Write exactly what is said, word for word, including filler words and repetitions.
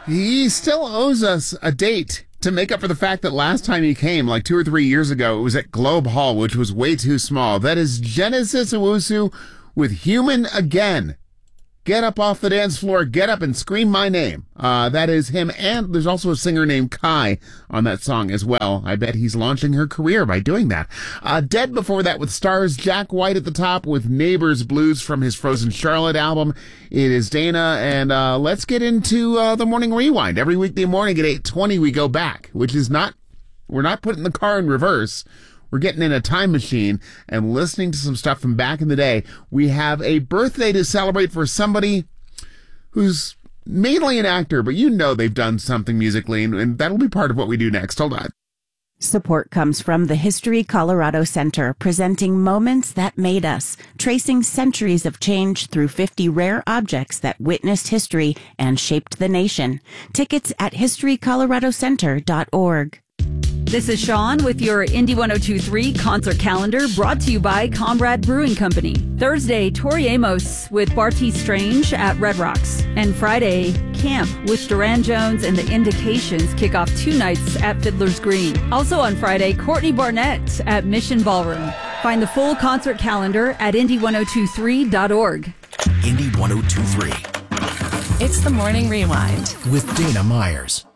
He still owes us a date to make up for the fact that last time he came, like two or three years ago, it was at Globe Hall, which was way too small. That is Genesis Owusu with Human Again. Get up off the dance floor, get up and scream my name. Uh, that is him, and there's also a singer named Kai on that song as well. I bet he's launching her career by doing that. Uh, Dead before that with stars, Jack White at the top with Neighbors Blues from his Frozen Charlotte album. It is Dana, and uh, let's get into uh, the Morning Rewind. Every weekday morning at eight twenty we go back, which is not, we're not putting the car in reverse. We're getting in a time machine and listening to some stuff from back in the day. We have a birthday to celebrate for somebody who's mainly an actor, but you know they've done something musically, and, and that'll be part of what we do next. Hold on. Support comes from the History Colorado Center, presenting Moments That Made Us, tracing centuries of change through fifty rare objects that witnessed history and shaped the nation. Tickets at history colorado center dot org. This is Sean with your Indy one oh two point three concert calendar, brought to you by Comrade Brewing Company. Thursday, Tori Amos with Barty Strange at Red Rocks. And Friday, Camp with Duran Jones and the Indications kick off two nights at Fiddler's Green. Also on Friday, Courtney Barnett at Mission Ballroom. Find the full concert calendar at indy one oh two three dot org. Indy one oh two point three. It's the Morning Rewind with Dana Myers.